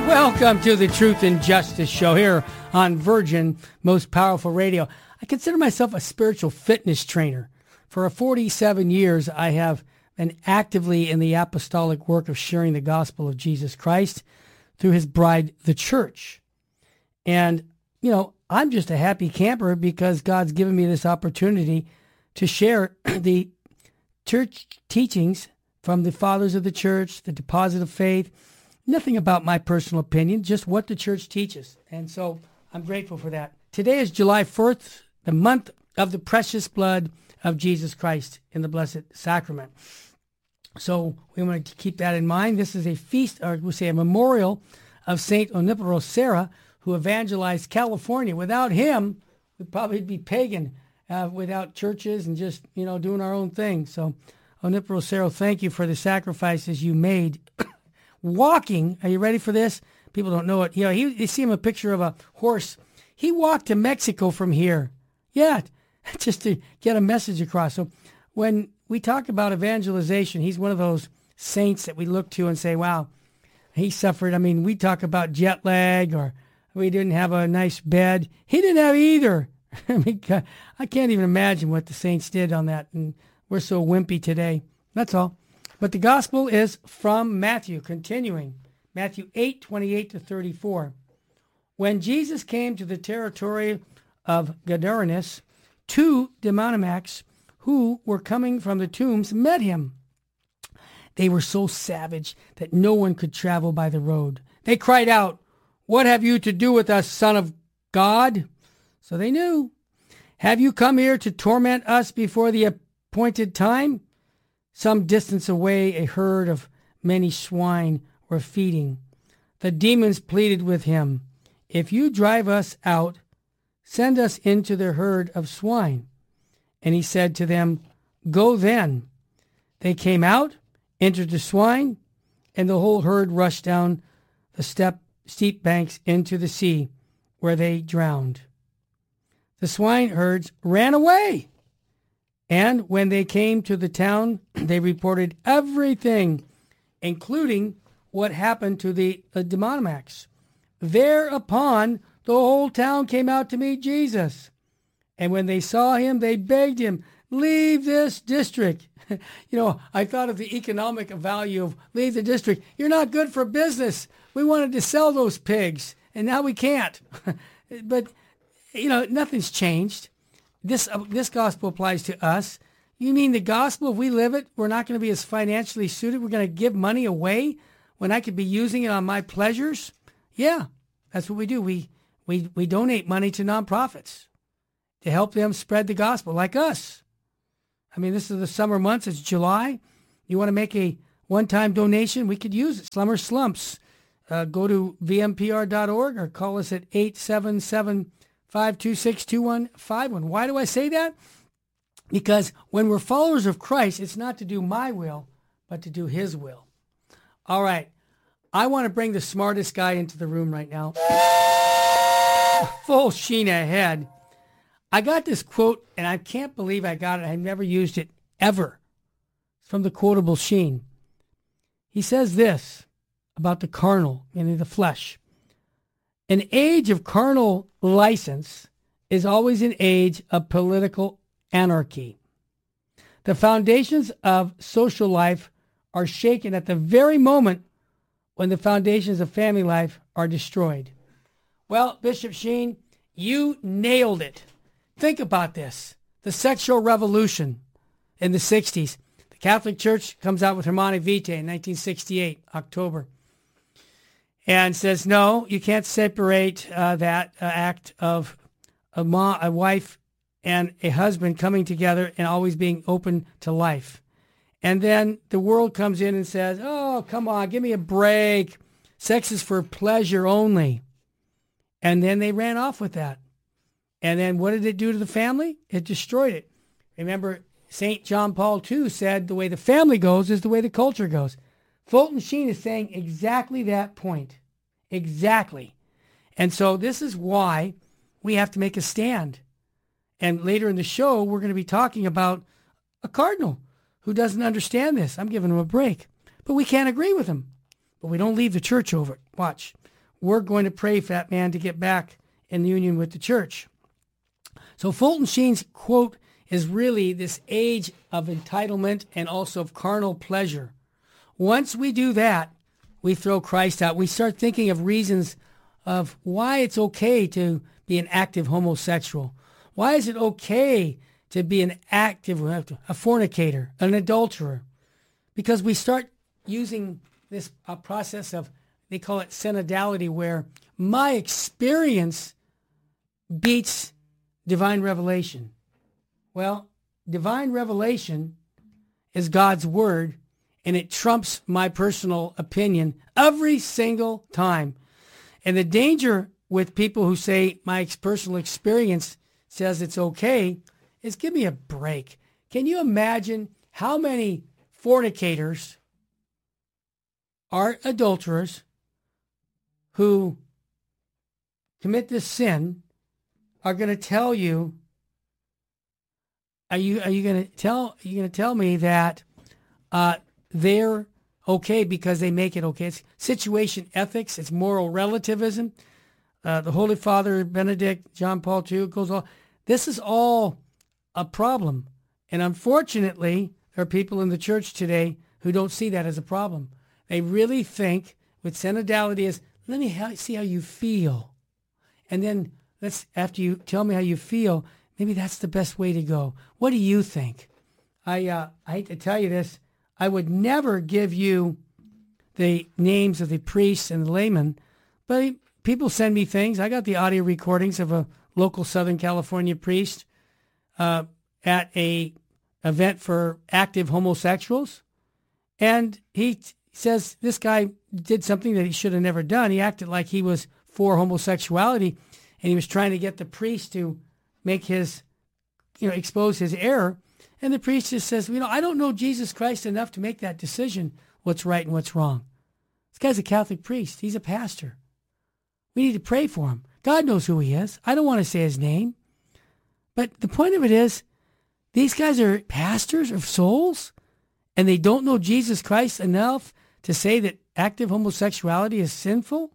Welcome to the Truth and Justice Show here on Virgin Most Powerful Radio. I consider myself a spiritual fitness trainer. For 47 years, I have been actively in the apostolic work of sharing the gospel of Jesus Christ through his bride, the church. And, you know, I'm just a happy camper because God's given me this opportunity to share the church teachings from the fathers of the church, the deposit of faith. Nothing about my personal opinion, just what the church teaches. And so I'm grateful for that. Today is July 4th, the month of the precious blood of Jesus Christ in the Blessed Sacrament. So we want to keep that in mind. This is a feast, or we say a memorial of St. Onipero Serra, who evangelized California. Without him, we'd probably be pagan, without churches and just, doing our own thing. So Onipero Serra, thank you for the sacrifices you made. Walking, are you ready for this? People don't know it. You see him a picture of a horse. He walked to Mexico from here. Yeah, just to get a message across. So when we talk about evangelization, he's one of those saints that we look to and say, wow, he suffered. I mean, we talk about jet lag or we didn't have a nice bed. He didn't have either. I mean, I can't even imagine what the saints did on that. And we're so wimpy today. That's all. But the gospel is from Matthew, continuing. Matthew 8:28-34. When Jesus came to the territory of Gadarenes, two demoniacs who were coming from the tombs met him. They were so savage that no one could travel by the road. They cried out, "What have you to do with us, Son of God?" So they knew. "Have you come here to torment us before the appointed time?" Some distance away, a herd of many swine were feeding. The demons pleaded with him, "If you drive us out, send us into the herd of swine." And he said to them, "Go then." They came out, entered the swine, and the whole herd rushed down the steep banks into the sea, where they drowned. The swineherds ran away. And when they came to the town, they reported everything, including what happened to the demoniacs. Thereupon, the whole town came out to meet Jesus. And when they saw him, they begged him, "Leave this district." I thought of the economic value of leave the district. You're not good for business. We wanted to sell those pigs, and now we can't. But, nothing's changed. This gospel applies to us. You mean the gospel, if we live it, we're not going to be as financially suited? We're going to give money away when I could be using it on my pleasures? Yeah, that's what we do. We donate money to nonprofits to help them spread the gospel, like us. I mean, this is the summer months. It's July. You want to make a one-time donation? We could use it. Slumber Slumps. Go to vmpr.org or call us at 877-526-2151. Why do I say that? Because when we're followers of Christ, it's not to do my will, but to do his will. All right. I want to bring the smartest guy into the room right now. Full sheen ahead. I got this quote, and I can't believe I got it. I've never used it ever. It's from the Quotable Sheen. He says this about the carnal, meaning the flesh. An age of carnal license is always an age of political anarchy. The foundations of social life are shaken at the very moment when the foundations of family life are destroyed. Well, Bishop Sheen, you nailed it. Think about this. The sexual revolution in the 60s. The Catholic Church comes out with Humanae Vitae in 1968, October, and says, no, you can't separate that act of a wife and a husband coming together and always being open to life. And then the world comes in and says, oh, come on, give me a break. Sex is for pleasure only. And then they ran off with that. And then what did it do to the family? It destroyed it. Remember, St. John Paul II said the way the family goes is the way the culture goes. Fulton Sheen is saying exactly that point. Exactly. And so this is why we have to make a stand. And later in the show, we're going to be talking about a cardinal who doesn't understand this. I'm giving him a break. But we can't agree with him. But we don't leave the church over it. Watch. we're going to pray for that man to get back in union with the church. So Fulton Sheen's quote is really this age of entitlement and also of carnal pleasure. Once we do that, we throw Christ out. We start thinking of reasons of why it's okay to be an active homosexual. Why is it okay to be an active, a fornicator, an adulterer? Because we start using this process of, they call it synodality, where my experience beats divine revelation. Well, divine revelation is God's word, and it trumps my personal opinion every single time. And the danger with people who say my personal experience says it's okay is, give me a break. Can you imagine how many fornicators are adulterers who commit this sin are going to tell you, are you going to tell me that they're okay because they make it okay? It's situation ethics. It's moral relativism. The Holy Father, Benedict, John Paul II, it goes all. This is all a problem. And unfortunately, there are people in the church today who don't see that as a problem. They really think with synodality is, let me see how you feel. And then after you tell me how you feel, maybe that's the best way to go. What do you think? I hate to tell you this. I would never give you the names of the priests and the laymen, but people send me things. I got the audio recordings of a local Southern California priest at a event for active homosexuals. And he says this guy did something that he should have never done. He acted like he was for homosexuality, and he was trying to get the priest to make his, expose his error. And the priest just says, I don't know Jesus Christ enough to make that decision, what's right and what's wrong. This guy's a Catholic priest. He's a pastor. We need to pray for him. God knows who he is. I don't want to say his name. But the point of it is, these guys are pastors of souls, and they don't know Jesus Christ enough to say that active homosexuality is sinful.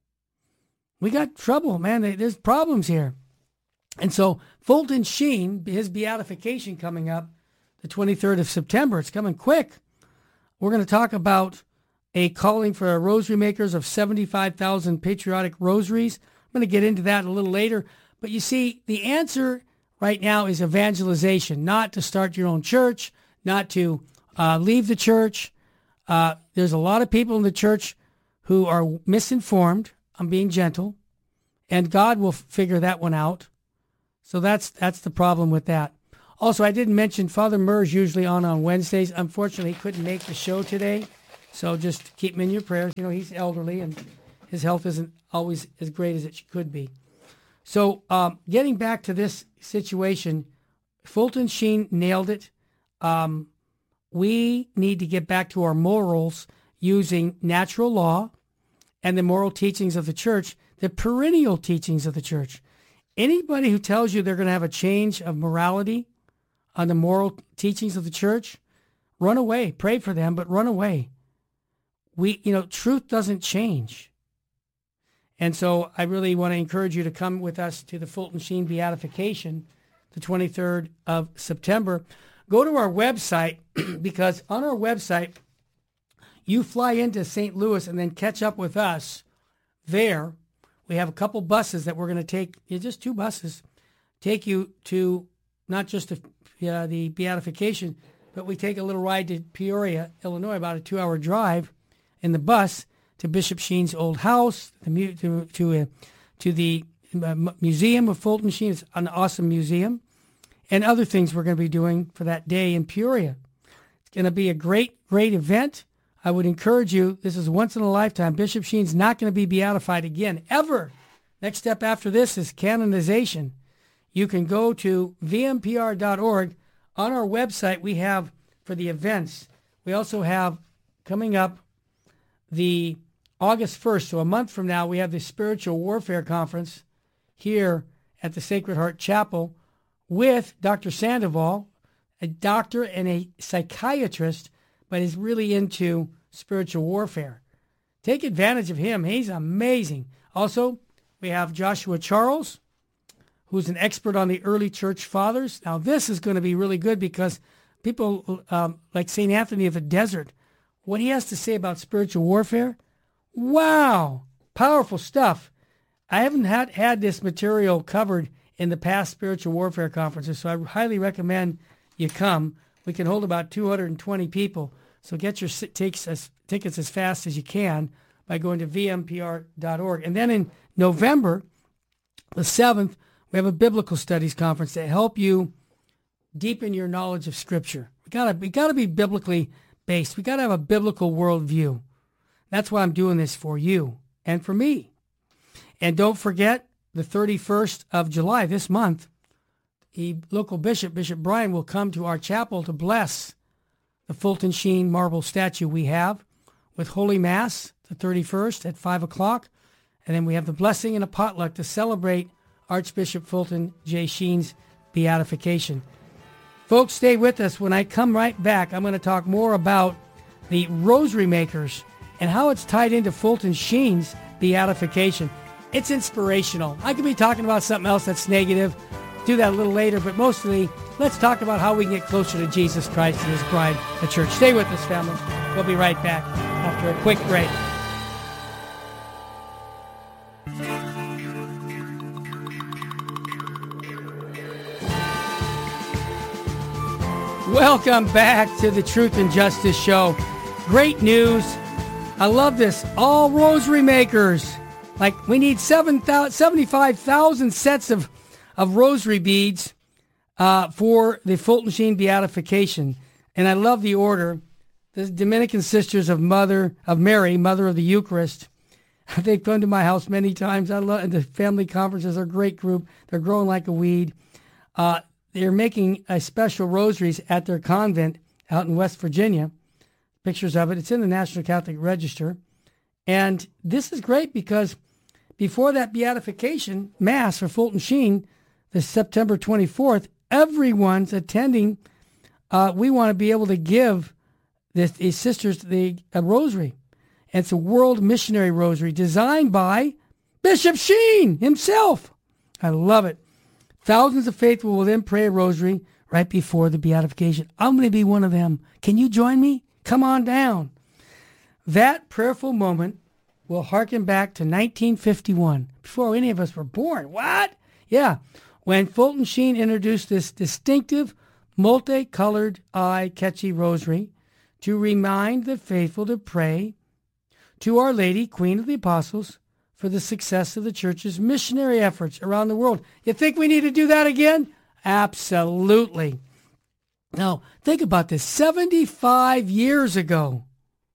We got trouble, man. There's problems here. And so Fulton Sheen, his beatification coming up the 23rd of September. It's coming quick. We're going to talk about a calling for rosary makers of 75,000 patriotic rosaries. I'm going to get into that a little later. But you see, the answer right now is evangelization, not to start your own church, not to leave the church. There's a lot of people in the church who are misinformed. I'm being gentle. And God will figure that one out. So that's the problem with that. Also, I didn't mention Father Murr's usually on Wednesdays. Unfortunately, he couldn't make the show today. So just keep him in your prayers. He's elderly and his health isn't always as great as it could be. So getting back to this situation, Fulton Sheen nailed it. We need to get back to our morals using natural law and the moral teachings of the church, the perennial teachings of the church. Anybody who tells you they're going to have a change of morality on the moral teachings of the church, run away. Pray for them, but run away. Truth doesn't change. And so I really want to encourage you to come with us to the Fulton Sheen Beatification, the 23rd of September. Go to our website, because on our website, you fly into St. Louis and then catch up with us there. We have a couple buses that we're going to take, just 2 buses, take you to not just the beatification, but we take a little ride to Peoria, Illinois, about a 2-hour drive in the bus to Bishop Sheen's old house, to the Museum of Fulton Sheen. It's an awesome museum, and other things we're going to be doing for that day in Peoria. It's going to be a great, great event. I would encourage you, this is once in a lifetime. Bishop Sheen's not going to be beatified again, ever. Next step after this is canonization. You can go to vmpr.org. On our website, we have, for the events, we also have coming up the August 1st, so a month from now, we have the Spiritual Warfare Conference here at the Sacred Heart Chapel with Dr. Sandoval, a doctor and a psychiatrist, but is really into spiritual warfare. Take advantage of him. He's amazing. Also, we have Joshua Charles, who's an expert on the early church fathers. Now, this is going to be really good because people like St. Anthony of the Desert, what he has to say about spiritual warfare, wow, powerful stuff. I haven't had this material covered in the past spiritual warfare conferences, so I highly recommend you come. We can hold about 220 people, so get your tickets as fast as you can by going to vmpr.org. And then in November the 7th, we have a biblical studies conference to help you deepen your knowledge of Scripture. We gotta be biblically based. We gotta have a biblical worldview. That's why I'm doing this for you and for me. And don't forget, the 31st of July, this month, the local bishop, Bishop Brian, will come to our chapel to bless the Fulton Sheen marble statue we have with Holy Mass, the 31st at 5 o'clock. And then we have the blessing and a potluck to celebrate Archbishop Fulton J. Sheen's beatification. Folks, stay with us. When I come right back, I'm going to talk more about the rosary makers and how it's tied into Fulton Sheen's beatification. It's inspirational. I could be talking about something else that's negative. Do that a little later, but mostly let's talk about how we can get closer to Jesus Christ and his bride, the church. Stay with us, family. We'll be right back after a quick break. Welcome back to the Truth and Justice Show. Great news. I love this. All rosary makers. Like, we need 75,000 sets of rosary beads for the Fulton Sheen beatification. And I love the order. The Dominican Sisters of Mary, Mother of the Eucharist. They've come to my house many times. I love, and the family conferences are a great group. They're growing like a weed. They're making a special rosaries at their convent out in West Virginia. Pictures of it. It's in the National Catholic Register. And this is great because before that beatification Mass for Fulton Sheen, the September 24th, everyone's attending. We want to be able to give these sisters a rosary. And it's a world missionary rosary designed by Bishop Sheen himself. I love it. Thousands of faithful will then pray a rosary right before the beatification. I'm going to be one of them. Can you join me? Come on down. That prayerful moment will harken back to 1951, before any of us were born. What? Yeah. When Fulton Sheen introduced this distinctive, multicolored, eye-catchy rosary to remind the faithful to pray to Our Lady, Queen of the Apostles, for the success of the church's missionary efforts around the world. You think we need to do that again? Absolutely. Now, think about this. 75 years ago,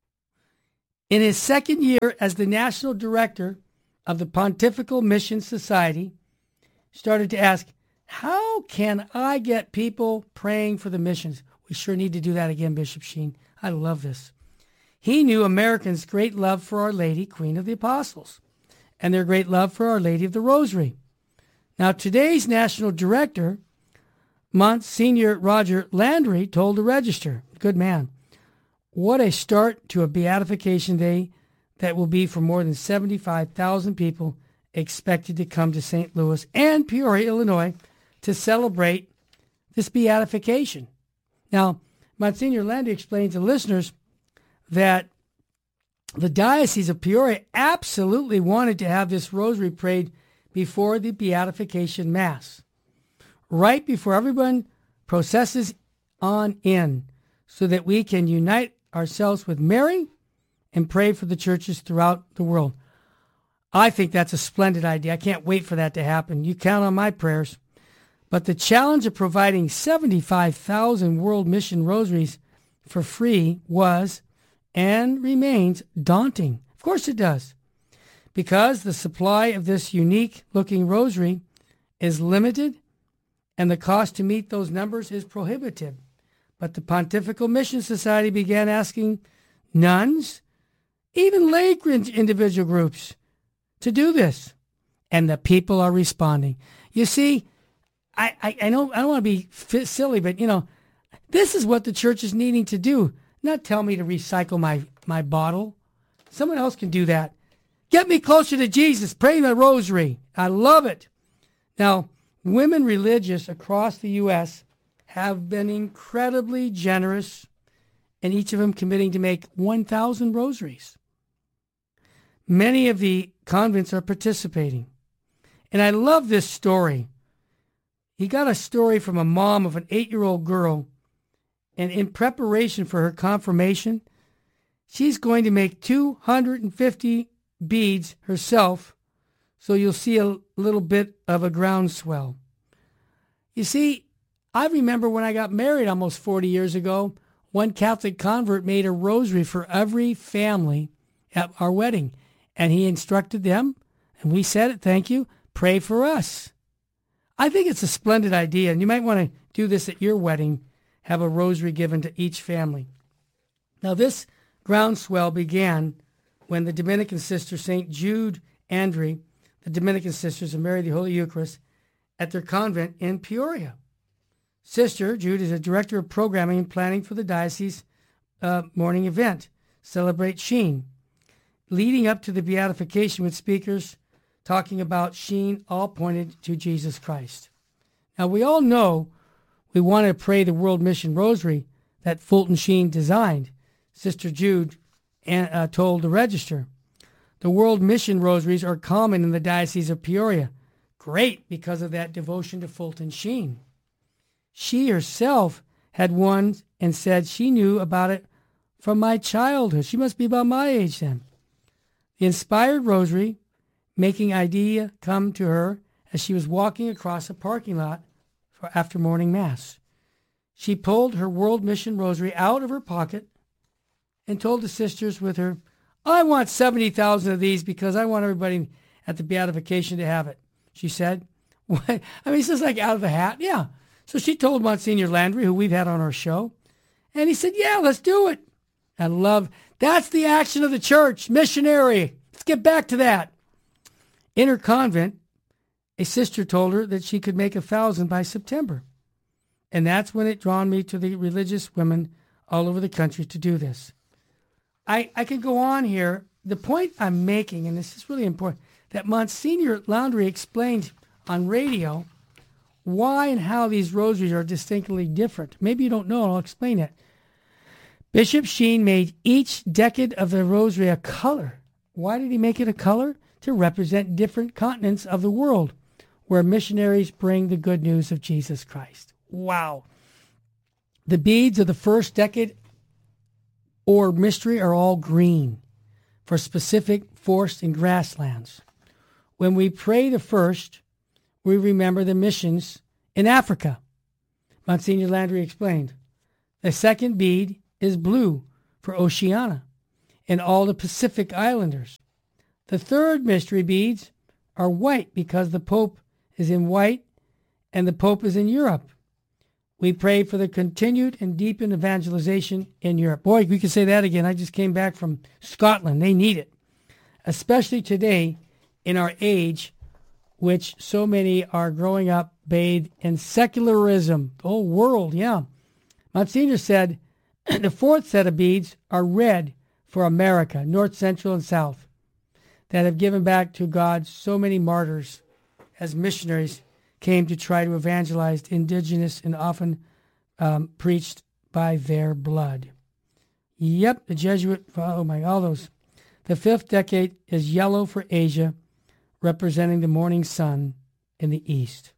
in his second year as the national director of the Pontifical Mission Society, started to ask, how can I get people praying for the missions? We sure need to do that again, Bishop Sheen. I love this. He knew Americans' great love for Our Lady, Queen of the Apostles, and their great love for Our Lady of the Rosary. Now, today's national director, Monsignor Roger Landry, told the Register, good man, what a start to a beatification day that will be for more than 75,000 people expected to come to St. Louis and Peoria, Illinois, to celebrate this beatification. Now, Monsignor Landry explained to listeners that the Diocese of Peoria absolutely wanted to have this rosary prayed before the beatification Mass, right before everyone processes on in, so that we can unite ourselves with Mary and pray for the churches throughout the world. I think that's a splendid idea. I can't wait for that to happen. You count on my prayers. But the challenge of providing 75,000 World Mission rosaries for free was and remains daunting. Of course it does. Because the supply of this unique-looking rosary is limited and the cost to meet those numbers is prohibitive. But the Pontifical Mission Society began asking nuns, even lay individual groups, to do this. And the people are responding. You see, I know I don't want to be silly, but, this is what the church is needing to do. Not tell me to recycle my bottle. Someone else can do that. Get me closer to Jesus. Pray the rosary. I love it. Now, women religious across the U.S. have been incredibly generous, and each of them committing to make 1,000 rosaries. Many of the convents are participating. And I love this story. He got a story from a mom of an 8-year-old girl, and in preparation for her confirmation, she's going to make 250 beads herself, so you'll see a little bit of a groundswell. You see, I remember when I got married almost 40 years ago, one Catholic convert made a rosary for every family at our wedding, and he instructed them, and we said it, thank you, pray for us. I think it's a splendid idea, and you might want to do this at your wedding, have a rosary given to each family. Now, this groundswell began when the Dominican sister, St. Jude Andre, the Dominican sisters of Mary of the Holy Eucharist, at their convent in Peoria. Sister Jude is a director of programming and planning for the diocese morning event, Celebrate Sheen, leading up to the beatification with speakers talking about Sheen, all pointed to Jesus Christ. Now, we all know we want to pray the World Mission Rosary that Fulton Sheen designed. Sister Jude told the Register. The World Mission Rosaries are common in the Diocese of Peoria. Great, because of that devotion to Fulton Sheen. She herself had one and said she knew about it from my childhood. She must be about my age then. The inspired rosary, making idea come to her as she was walking across a parking lot after morning mass. She pulled her World Mission Rosary out of her pocket and told the sisters with her, I want 70,000 of these because I want everybody at the beatification to have it. She said, what? I mean, it's just like out of the hat. Yeah. So she told Monsignor Landry, who we've had on our show, and he said, yeah, let's do it. I love, that's the action of the church, missionary. Let's get back to that. In her convent, a sister told her that she could make 1,000 by September. And that's when it drawn me to the religious women all over the country to do this. I could go on here. The point I'm making, and this is really important, that Monsignor Landry explained on radio why and how these rosaries are distinctly different. Maybe you don't know, and I'll explain it. Bishop Sheen made each decade of the rosary a color. Why did he make it a color? To represent different continents of the world where missionaries bring the good news of Jesus Christ. Wow. The beads of the first decade or mystery are all green for specific forest and grasslands. When we pray the first, we remember the missions in Africa. Monsignor Landry explained. The second bead is blue for Oceania and all the Pacific Islanders. The third mystery beads are white because the Pope is in white and the Pope is in Europe. We pray for the continued and deepened evangelization in Europe. Boy, we could say that again. I just came back from Scotland. They need it, especially today in our age, which so many are growing up bathed in secularism. The whole world, yeah. Monsignor said the fourth set of beads are red for America, North, Central, and South, that have given back to God so many martyrs as missionaries came to try to evangelize indigenous and often preached by their blood. Yep, the Jesuit, oh my, all those. The fifth decade is yellow for Asia, representing the morning sun in the east.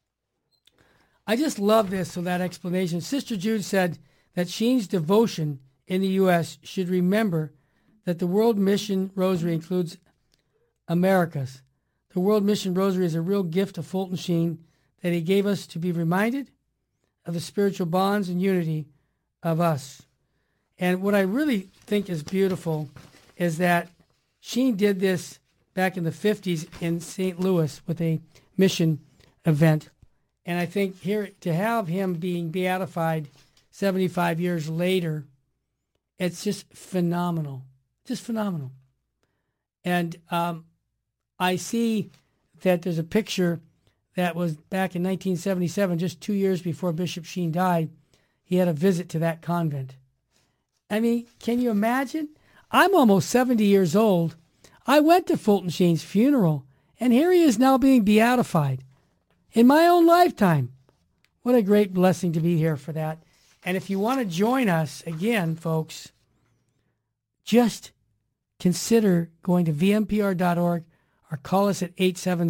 I just love this, so that explanation. Sister Jude said that Sheen's devotion in the U.S. should remember that the World Mission Rosary includes Americas. The World Mission Rosary is a real gift of Fulton Sheen that he gave us to be reminded of the spiritual bonds and unity of us. And what I really think is beautiful is that Sheen did this back in the 50s in St. Louis with a mission event. And I think here to have him being beatified 75 years later, it's just phenomenal. Just phenomenal. And I see that there's a picture that was back in 1977, just 2 years before Bishop Sheen died. He had a visit to that convent. I mean, can you imagine? I'm almost 70 years old. I went to Fulton Sheen's funeral, and here he is now being beatified in my own lifetime. What a great blessing to be here for that. And if you want to join us, again, folks, just consider going to vmpr.org or call us at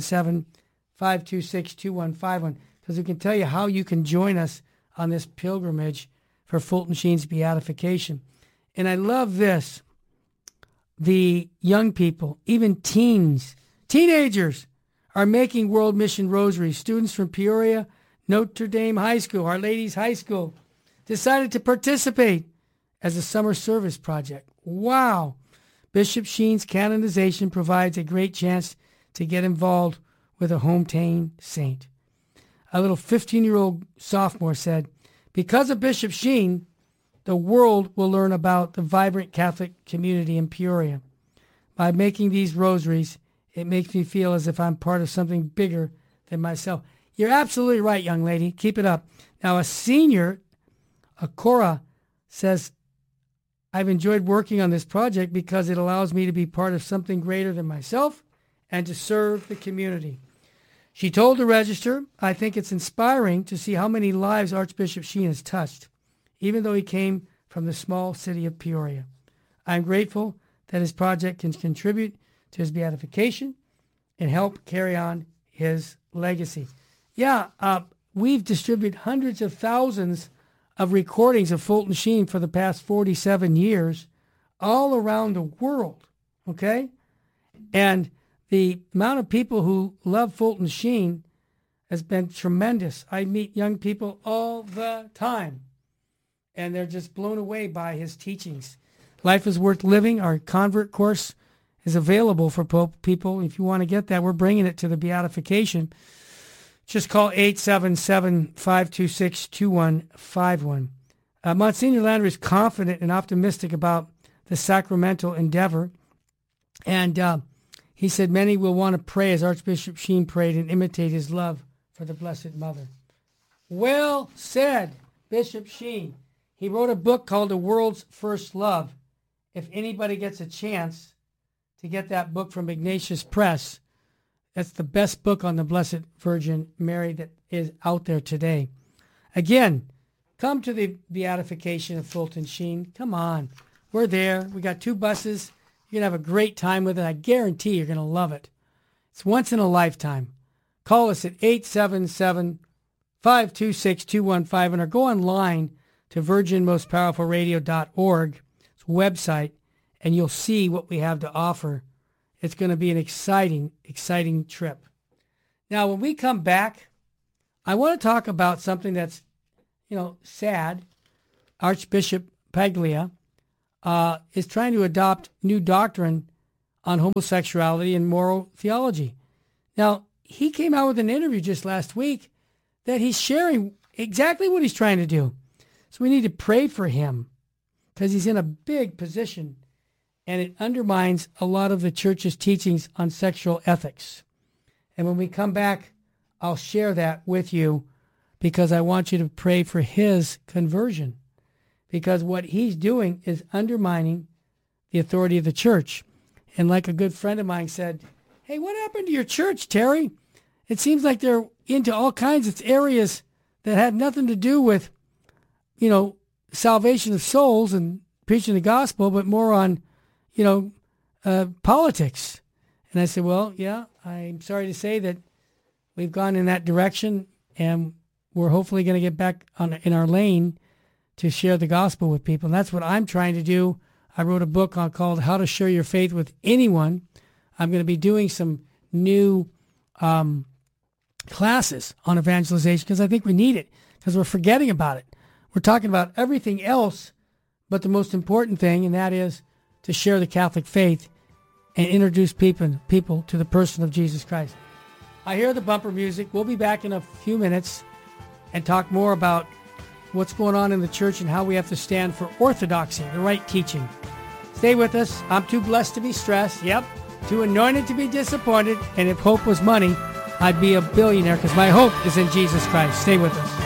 877-526-2151, because we can tell you how you can join us on this pilgrimage for Fulton Sheen's beatification. And I love this. The young people, even teenagers, are making World Mission Rosaries. Students from Peoria, Notre Dame High School, Our Lady's High School, decided to participate as a summer service project. Wow. Bishop Sheen's canonization provides a great chance to get involved with a hometown saint. A little 15-year-old sophomore said, because of Bishop Sheen, the world will learn about the vibrant Catholic community in Peoria. By making these rosaries, it makes me feel as if I'm part of something bigger than myself. You're absolutely right, young lady. Keep it up. Now, a senior, Cora, says, I've enjoyed working on this project because it allows me to be part of something greater than myself and to serve the community. She told the Register, I think it's inspiring to see how many lives Archbishop Sheen has touched, even though he came from the small city of Peoria. I'm grateful that his project can contribute to his beatification and help carry on his legacy. Yeah, we've distributed hundreds of thousands of recordings of Fulton Sheen for the past 47 years all around the world, okay? And the amount of people who love Fulton Sheen has been tremendous. I meet young people all the time, and they're just blown away by his teachings. Life is Worth Living, our convert course, is available for people. If you want to get that, we're bringing it to the beatification. Just call 877-526-2151. Monsignor Landry is confident and optimistic about the sacramental endeavor. And he said many will want to pray as Archbishop Sheen prayed and imitate his love for the Blessed Mother. Well said, Bishop Sheen. He wrote a book called The World's First Love. If anybody gets a chance to get that book from Ignatius Press, that's the best book on the Blessed Virgin Mary that is out there today. Again, come to the beatification of Fulton Sheen. Come on. We're there. We got 2 buses. You're going to have a great time with it. I guarantee you're going to love it. It's once in a lifetime. Call us at 877-526-2151 or go online to virginmostpowerfulradio.org, it's a website, and you'll see what we have to offer. It's going to be an exciting, exciting trip. Now, when we come back, I want to talk about something that's, sad. Archbishop Paglia is trying to adopt new doctrine on homosexuality and moral theology. Now, he came out with an interview just last week that he's sharing exactly what he's trying to do. So we need to pray for him because he's in a big position, and it undermines a lot of the church's teachings on sexual ethics. And when we come back, I'll share that with you because I want you to pray for his conversion, because what he's doing is undermining the authority of the church. And like a good friend of mine said, hey, what happened to your church, Terry? It seems like they're into all kinds of areas that had nothing to do with, salvation of souls and preaching the gospel, but more on, politics. And I said, well, yeah, I'm sorry to say that we've gone in that direction, and we're hopefully going to get back in our lane to share the gospel with people. And that's what I'm trying to do. I wrote a book called How to Share Your Faith with Anyone. I'm going to be doing some new classes on evangelization because I think we need it, because we're forgetting about it. We're talking about everything else but the most important thing, and that is to share the Catholic faith and introduce people to the person of Jesus Christ. I hear the bumper music. We'll be back in a few minutes and talk more about what's going on in the church and how we have to stand for orthodoxy, the right teaching. Stay with us. I'm too blessed to be stressed. Yep. Too anointed to be disappointed. And if hope was money, I'd be a billionaire because my hope is in Jesus Christ. Stay with us.